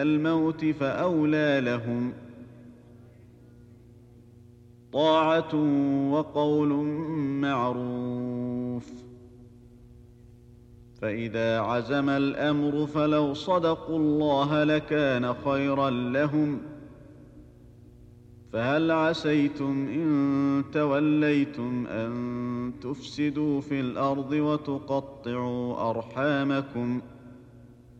الموت فأولى لهم، طاعة وقول معروف. فإذا عزم الأمر فلو صدقوا الله لكان خيرا لهم. فهل عسيتم إن توليتم أن تفسدوا في الأرض وتقطعوا أرحامكم